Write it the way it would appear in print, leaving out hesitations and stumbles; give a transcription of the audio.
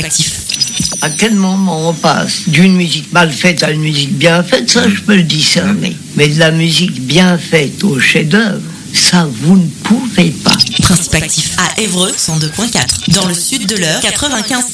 Prospectif. À quel moment on passe d'une musique mal faite à une musique bien faite, ça je peux le discerner. Mais de la musique bien faite au chef-d'œuvre, ça vous ne pouvez pas. Prospectif à Évreux 102.4. Dans le sud de l'Eure 95.